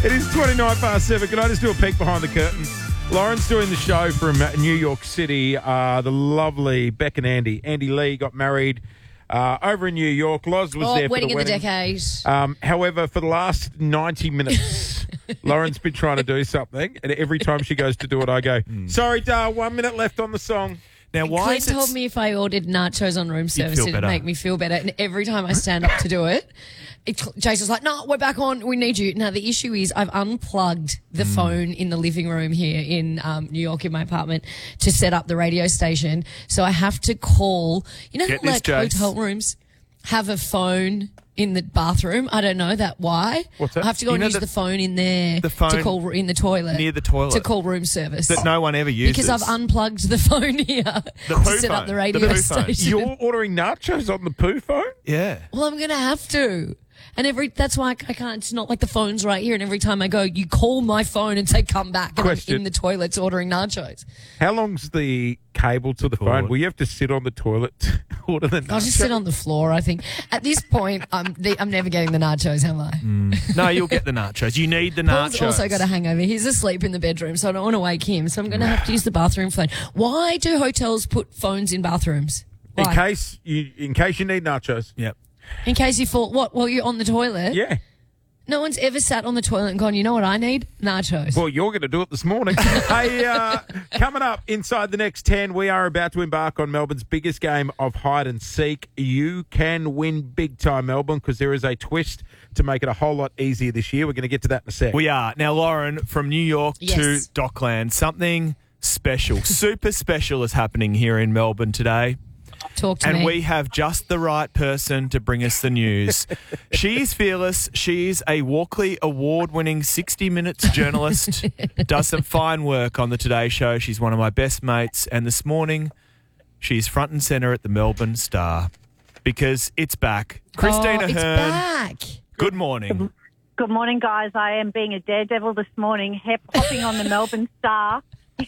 It is 7:29. Can I just do a peek behind the curtain? Lauren's doing the show from New York City. The lovely Beck and Andy. Andy Lee got married over in New York. Loz was there for the wedding wedding. of the decade. However, for the last 90 minutes, Lauren's been trying to do something, and every time she goes to do it, I go, sorry, Dar, 1 minute left on the song. Now, why Clint is it... told me if I ordered nachos on room service, feel it'd better. make me feel better. And every time I stand up to do it, Jason's like, no, we're back on. We need you. Now, the issue is I've unplugged the phone in the living room here in New York in my apartment to set up the radio station. So I have to call, Get how, this, Jace. hotel rooms have a phone in the bathroom. I don't know why. What's that? I have to go and use the phone in there the phone to call in the toilet. near the toilet. To call room service. that no one ever uses. Because I've unplugged the phone here to poo set up phone. the The radio poo phone. station. You're ordering nachos on the poo phone? Yeah. Well, I'm going to have to. And that's why I can't. It's not like the phone's right here. And every time I go, you call my phone and say, come back. And Question. I'm in the toilets ordering nachos. How long's the cable to the phone? Will you have to sit on the toilet to order the nachos? I'll just sit on the floor, I think. At this point, I'm never getting the nachos, am I? No, you'll get the nachos. You need the Paul's nachos. also got a hangover. He's asleep in the bedroom, so I don't want to wake him. So I'm going to have to use the bathroom phone. Why do hotels put phones in bathrooms? In Why? case you need nachos. Yep. In case you fall, while you're on the toilet? Yeah. No one's ever sat on the toilet and gone, you know what I need? Nachos. Well, you're going to do it this morning. Hey, coming up inside the next 10, we are about to embark on Melbourne's biggest game of hide and seek. You can win big time, Melbourne, because there is a twist to make it a whole lot easier this year. We're going to get to that in a sec. We are. Now, Lauren, from New York Yes. to Dockland, something special, super special is happening here in Melbourne today. Talk to And me. we have just the right person to bring us the news. She is fearless. She's a Walkley Award-winning 60 Minutes journalist, does some fine work on the Today Show. She's one of my best mates. And this morning, she's front and centre at the Melbourne Star because it's back. Christina it's Hearn, back. good morning. Good morning, guys. I am being a daredevil this morning, hopping on the Melbourne Star.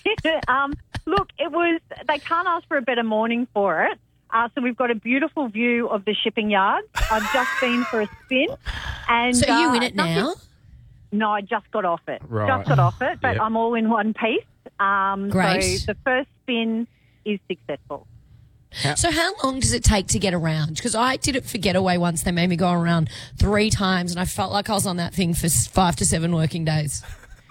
Look, they can't ask for a better morning for it. So we've got a beautiful view of the shipping yards. I've just been for a spin. And, So are you in it now? No, I just got off it. Right. Just got off it, but Yep. I'm all in one piece. Great. So the first spin is successful. So how long does it take to get around? Because I did it for Getaway once. They made me go around 3 times, and I felt like I was on that thing for 5 to 7 working days.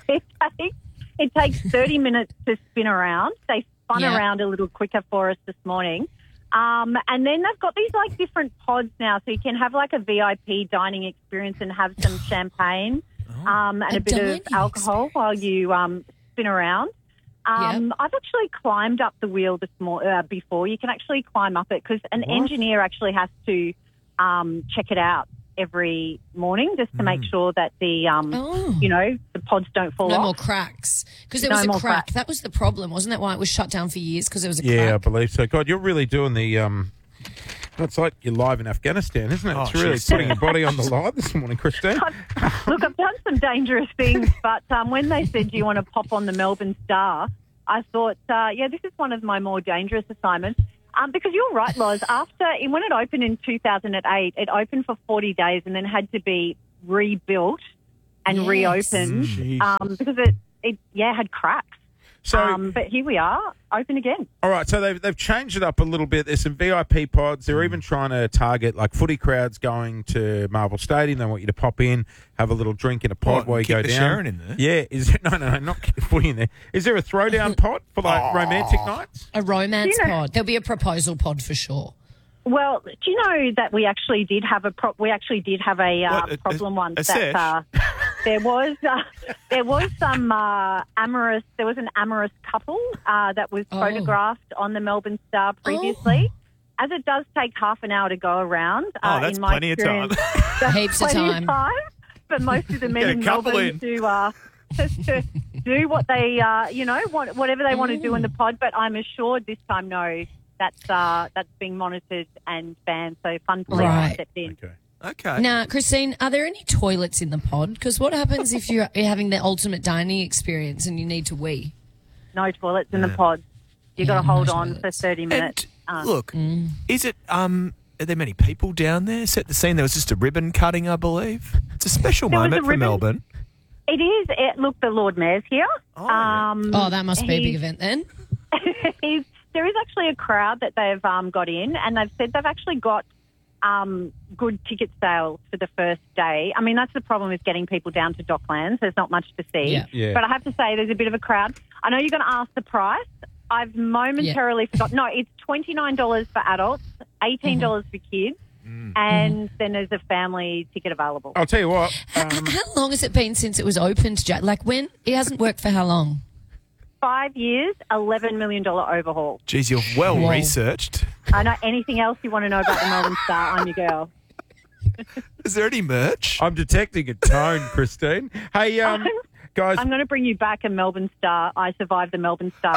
It takes 30 minutes to spin around. They spun Yeah. around a little quicker for us this morning. And then they've got these different pods now, so you can have a VIP dining experience and have some champagne and A a bit dining of alcohol while you spin around. I've actually climbed up the wheel before. You can actually climb up it because an engineer actually has to check it out every morning just to make sure that the the pods don't fall No off. more cracks. Because there No was a more crack. cracks. That was the problem. Wasn't that why it was shut down for years? Because there was a Yeah, I crack. believe so. God, you're really doing the... it's like you're live in Afghanistan, isn't it? Oh, It's really jeez. putting your body on the line this morning, Christine. Look, I've done some dangerous things, but when they said, do you want to pop on the Melbourne Star, I thought, this is one of my more dangerous assignments. Because you're right, Loz, when it opened in 2008, it opened for 40 days and then had to be rebuilt and Yes. reopened because it had cracks. So, But here we are, open again. all right, so they've changed it up a little bit. There's some VIP pods. They're even trying to target footy crowds going to Marvel Stadium. They want you to pop in, have a little drink in a pod What, while you kick go the down. Sharon in there? Yeah, no, not kick the footy in there. Is there a throwdown pod for romantic nights? A romance You know- pod. There'll be a proposal pod for sure. Well, do you know that we actually did have a problem once? a sesh? There was an amorous couple that was photographed on the Melbourne Star previously. As it does take half an hour to go around. That's in my plenty of time. experience, that's Heaps of plenty time. for most of the men Get a in couple Melbourne to do what they whatever they want to do in the pod. But I'm assured this time no. That's being monitored and banned, so fun police Right. stepped in. Okay. Okay. Now, Christine, are there any toilets in the pod? Because what happens if you're having the ultimate dining experience and you need to wee? No toilets in the pod. You got to hold on for 30 minutes. And look, is it? Are there many people down there? Set the scene. There was just a ribbon cutting, I believe. It's a special There was moment a for ribbon- Melbourne. It is. Look, the Lord Mayor's here. Oh, that must be a big event then. There is actually a crowd that they've got in, and they've said they've actually got good ticket sales for the first day. I mean, that's the problem with getting people down to Docklands. There's not much to see. Yeah. But I have to say there's a bit of a crowd. I know you're going to ask the price. I've momentarily forgotten. No, it's $29 for adults, $18 for kids, and then there's a family ticket available. I'll tell you what. How long has it been since it was opened, Jack? Like when? It hasn't worked for how long? 5 years, $11 million overhaul. Geez, you're well researched. I know anything else you want to know about the Melbourne Star, I'm your girl. Is there any merch? I'm detecting a tone, Christine. Hey, guys. I'm going to bring you back a Melbourne Star. I survived the Melbourne Star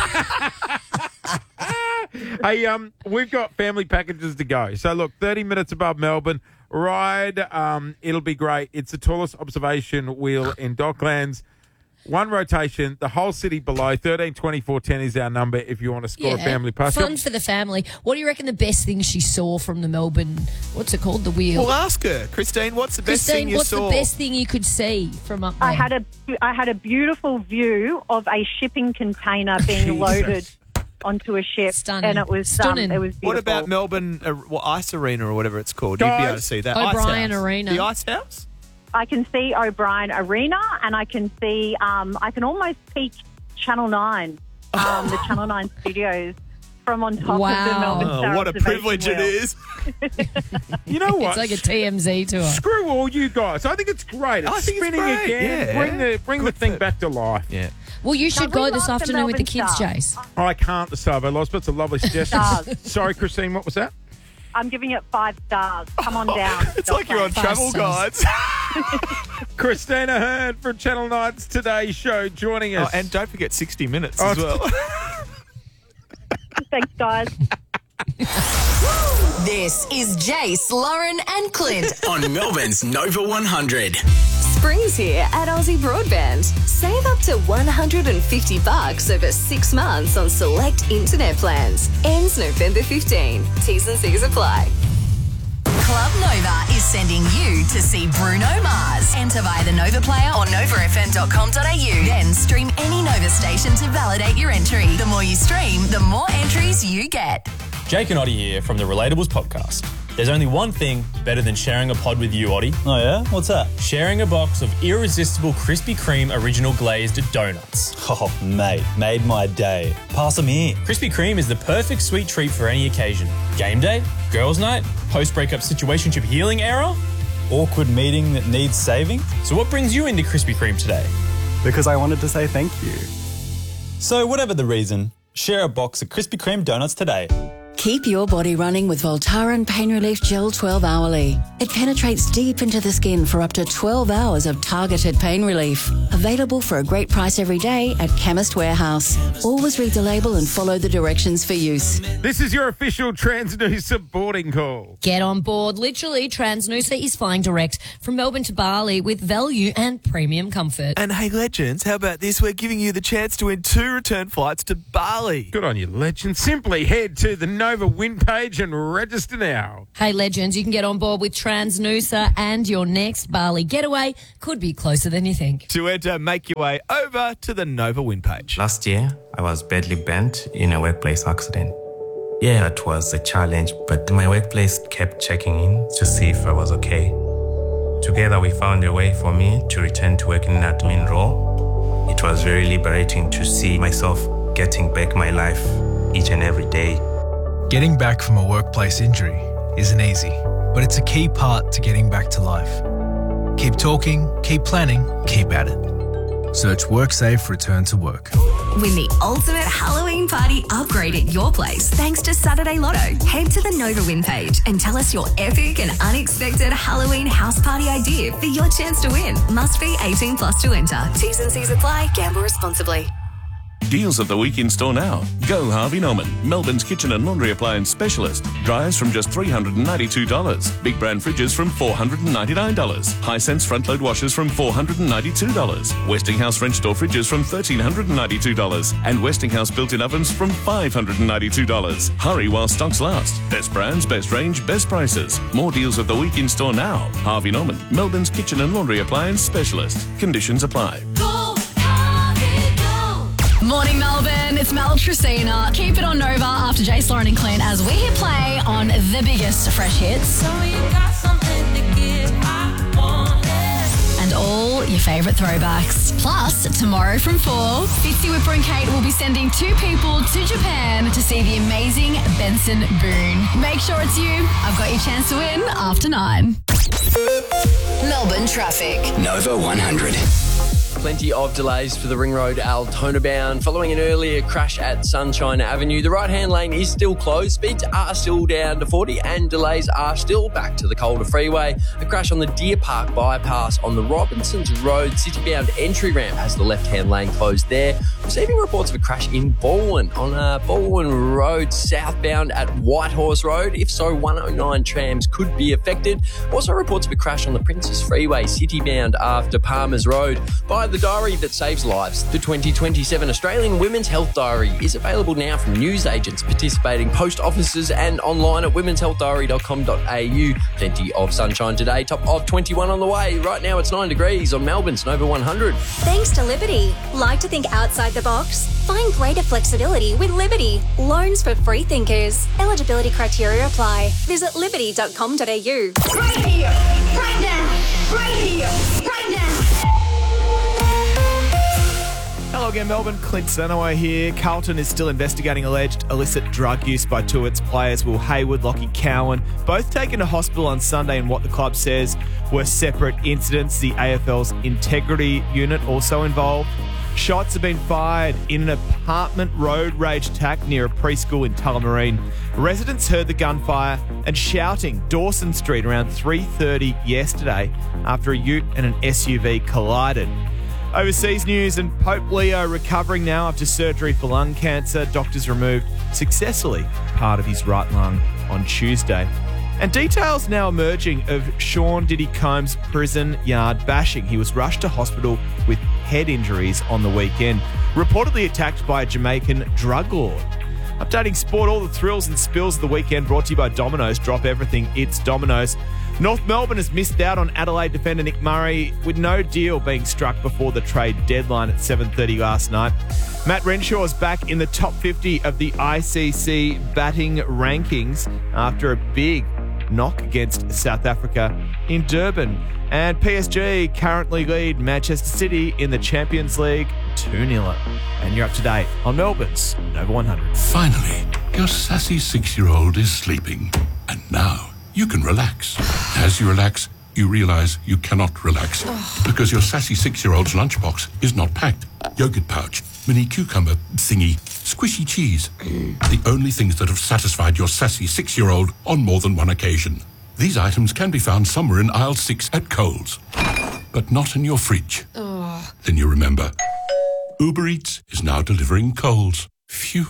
tour. Hey, we've got family packages to go. So, look, 30 minutes above Melbourne. Ride. It'll be great. It's the tallest observation wheel in Docklands. One rotation, the whole city below. 13 24 10 is our number if you want to score a family pass. Fun for the family. What do you reckon the best thing she saw from the Melbourne, what's it called, the wheel? Well, ask her. Christine, what's the best thing you what's saw? the best thing you could see from up there? I had a beautiful view of a shipping container being loaded onto a ship. Stunning. And it was Stunning. It was beautiful. What about Melbourne Ice Arena or whatever it's called? You'd be able to see that. O'Brien Ice House. Arena. The Ice House? I can see O'Brien Arena, and I can see, I can almost peek Channel 9, the Channel 9 studios from on top of the Melbourne Star. What a privilege it is. You know what? It's like a TMZ tour. Screw all you guys. I think it's great. It's I think it's spinning great, again. yeah. Bring the thing back to life. Yeah. Well, you should Can we go this love the afternoon with the Melbourne kids, Star? Jace. I can't, the Savo Lost, but it's a lovely suggestion. Stars. Sorry, Christine, what was that? I'm giving it 5 stars. Come on down. It's like you're on Five Travel stars. Guides. Christina Hearn from Channel 9's Today Show joining us. And don't forget 60 Minutes as well. Thanks, guys. This is Jace, Lauren, and Clint. On Melbourne's Nova 100. Spring's here at Aussie Broadband. Save up to $150 over 6 months on select internet plans. Ends November 15. T's and C's apply. Club Nova is sending you to see Bruno Mars. Enter via the Nova player or novafm.com.au. Then stream any Nova station to validate your entry. The more you stream, the more entries you get. Jake and Oddie here from the Relatables podcast. There's only one thing better than sharing a pod with you, Oddie. Oh yeah? What's that? Sharing a box of irresistible Krispy Kreme original glazed donuts. Oh, mate, made my day. Pass them here. Krispy Kreme is the perfect sweet treat for any occasion. Game day, girls' night, post-breakup situationship healing era. Awkward meeting that needs saving? So what brings you into Krispy Kreme today? Because I wanted to say thank you. So whatever the reason, share a box of Krispy Kreme donuts today. Keep your body running with Voltaren Pain Relief Gel 12 Hourly. It penetrates deep into the skin for up to 12 hours of targeted pain relief. Available for a great price every day at Chemist Warehouse. Always read the label and follow the directions for use. This is your official Transnusa boarding call. Get on board. Literally, Transnusa is flying direct from Melbourne to Bali with value and premium comfort. And hey, legends, how about this? We're giving you the chance to win 2 return flights to Bali. Good on you, legend. Simply head to the Nova win page and register now. Hey, legends, you can get on board with Transnusa and your next Bali getaway could be closer than you think. To enter, make your way over to the Nova win page. Last year, I was badly burnt in a workplace accident. Yeah, it was a challenge, but my workplace kept checking in to see if I was okay. Together, we found a way for me to return to work in an admin role. It was very liberating to see myself getting back my life each and every day. Getting back from a workplace injury isn't easy, but it's a key part to getting back to life. Keep talking, keep planning, keep at it. Search WorkSafe Return to Work. Win the ultimate Halloween party upgrade at your place thanks to Saturday Lotto. Head to the Nova win page and tell us your epic and unexpected Halloween house party idea for your chance to win. Must be 18 plus to enter. T's and C's apply. Gamble responsibly. Deals of the week in store now. Go Harvey Norman, Melbourne's kitchen and laundry appliance specialist. Dryers from just $392. Big brand fridges from $499. Hisense front load washers from $492. Westinghouse French door fridges from $1,392. And Westinghouse built-in ovens from $592. Hurry while stocks last. Best brands, best range, best prices. More deals of the week in store now. Harvey Norman, Melbourne's kitchen and laundry appliance specialist. Conditions apply. Morning, Melbourne. It's Mel Tristina. Keep it on Nova after Jace, Lauren and Clint as we hit play on the biggest fresh hits. And all your favourite throwbacks. Plus, tomorrow from 4, Fitzy, Whipper and Kate will be sending 2 people to Japan to see the amazing Benson Boone. Make sure it's you. I've got your chance to win after 9. Melbourne traffic. Nova 100. Plenty of delays for the Ring Road Altona bound following an earlier crash at Sunshine Avenue. The right-hand lane is still closed. Speeds are still down to 40 and delays are still back to the Calder Freeway. A crash on the Deer Park bypass on the Robinsons Road city-bound entry ramp has the left-hand lane closed there. Receiving reports of a crash in Baldwin on Baldwin Road southbound at Whitehorse Road. If so, 109 trams could be affected. Also reports of a crash on the Princess Freeway city-bound after Palmers Road. By the diary that saves lives. The 2027 Australian Women's Health Diary is available now from newsagents, participating post offices and online at womenshealthdiary.com.au. Plenty of sunshine today, top of 21 on the way. Right now it's 9 degrees on Melbourne's Nova 100. Thanks to Liberty. Like to think outside the box? Find greater flexibility with Liberty. Loans for free thinkers. Eligibility criteria apply. Visit liberty.com.au. Right here, right now, right here, right now. Hello again, Melbourne. Clint Stanaway here. Carlton is still investigating alleged illicit drug use by 2 of its players, Will Hayward, Lockie Cowan, both taken to hospital on Sunday in what the club says were separate incidents. The AFL's integrity unit also involved. Shots have been fired in an apartment road rage attack near a preschool in Tullamarine. Residents heard the gunfire and shouting Dawson Street around 3:30 yesterday after a ute and an SUV collided. Overseas news, and Pope Leo recovering now after surgery for lung cancer. Doctors removed successfully part of his right lung on Tuesday. And details now emerging of Sean Diddy Combs' prison yard bashing. He was rushed to hospital with head injuries on the weekend, reportedly attacked by a Jamaican drug lord. Updating sport, all the thrills and spills of the weekend brought to you by Domino's. Drop everything, it's Domino's. North Melbourne has missed out on Adelaide defender Nick Murray, with no deal being struck before the trade deadline at 7:30 last night. Matt Renshaw is back in the top 50 of the ICC batting rankings after a big knock against South Africa in Durban. And PSG currently lead Manchester City in the Champions League 2-0. And you're up to date on Melbourne's Nova 100. Finally, your sassy 6-year-old is sleeping. And now you can relax. As you relax, you realise you cannot relax because your sassy 6-year-old's lunchbox is not packed. Yogurt pouch, mini cucumber thingy, squishy cheese. The only things that have satisfied your sassy 6-year-old on more than one occasion. These items can be found somewhere in aisle 6 at Coles, but not in your fridge. Then you remember, Uber Eats is now delivering Coles. Phew.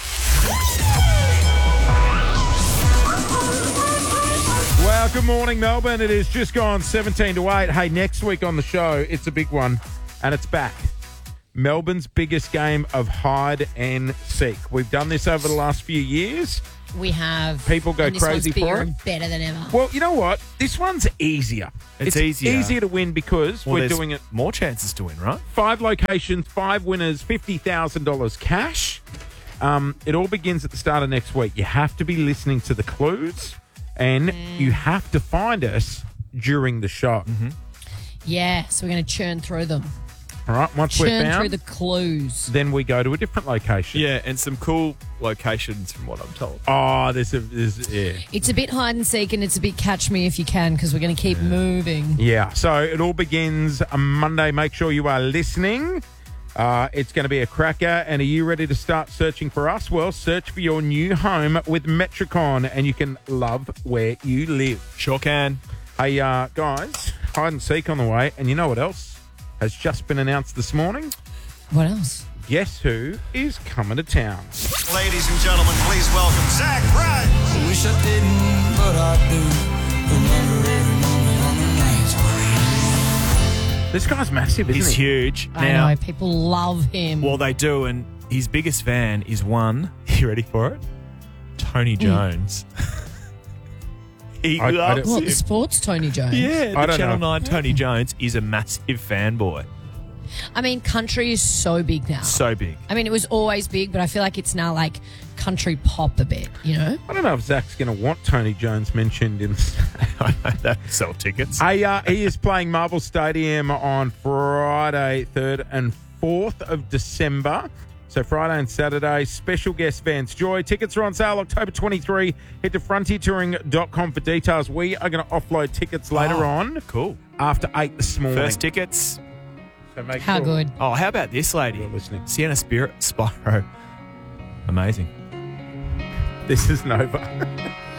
Well, good morning, Melbourne. It is just gone 17 to 8. Hey, next week on the show, it's a big one, and it's back. Melbourne's biggest game of hide and seek. We've done this over the last few years. We have. People go and this crazy one's bigger for it. and better than ever. Well, you know what? This one's easier. It's easier. Easier to win because we're there's doing it. More chances to win, right? 5 locations, 5 winners, $50,000 cash. It all begins at the start of next week. You have to be listening to the clues, and you have to find us during the show. Yeah, so we're going to churn through them. All right, once we're Churn found, through the clues. then we go to a different location. Yeah, and some cool locations from what I'm told. Oh, yeah. It's a bit hide and seek and it's a bit catch me if you can because we're going to keep moving. Yeah, so it all begins on Monday. Make sure you are listening. It's going to be a cracker. And are you ready to start searching for us? Well, search for your new home with Metricon and you can love where you live. Sure can. Hey, guys, hide and seek on the way. And you know what else has just been announced this morning? What else? Guess who is coming to town? Ladies and gentlemen, please welcome Zach Bryan. I wish I didn't, but I do. Remember every moment on the nights where This guy's massive, isn't He's he? huge. I know, people love him. Well, they do, and his biggest fan is one. You ready for it? Tony Jones. He loves What, him. the sports Tony Jones? Yeah, I the don't Channel know. 9 Tony Jones is a massive fanboy. I mean, country is so big now. So big. I mean, it was always big, but I feel like it's now like country pop a bit, you know? I don't know if Zach's going to want Tony Jones mentioned in. That sell tickets. He is playing Marvel Stadium on Friday, 3rd and 4th of December. So Friday and Saturday, special guest Vance Joy. Tickets are on sale October 23. Head to frontiertouring.com for details. We are going to offload tickets later on. Cool. After 8 this morning. First tickets. So make How sure. good. Oh, how about this lady? You're listening. Sienna Spyro. Amazing. This is Nova.